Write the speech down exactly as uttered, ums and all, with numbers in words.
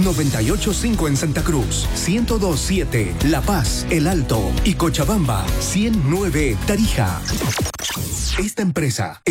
noventa y ocho punto cinco en Santa Cruz, ciento dos punto siete La Paz, El Alto y Cochabamba, ciento nueve Tarija. Esta empresa